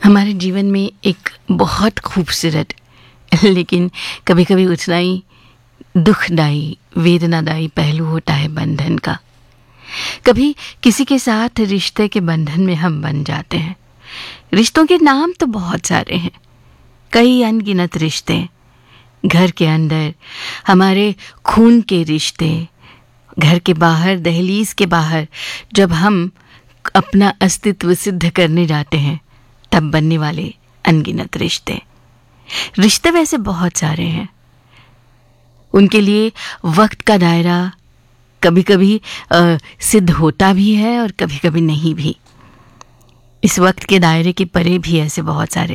हमारे जीवन में एक बहुत खूबसूरत लेकिन कभी-कभी उतना ही दुखदाई, वेदनादायी पहलू होता है बंधन का। कभी किसी के साथ रिश्ते के बंधन में हम बन जाते हैं। रिश्तों के नाम तो बहुत सारे हैं, कई अनगिनत रिश्ते, घर के अंदर हमारे खून के रिश्ते, घर के बाहर, दहलीज के बाहर जब हम अपना अस्तित्व सिद्ध करने जाते हैं तब बनने वाले अनगिनत रिश्ते। रिश्ते वैसे बहुत सारे हैं, उनके लिए वक्त का दायरा कभी कभी सिद्ध होता भी है और कभी कभी नहीं भी। इस वक्त के दायरे के परे भी ऐसे बहुत सारे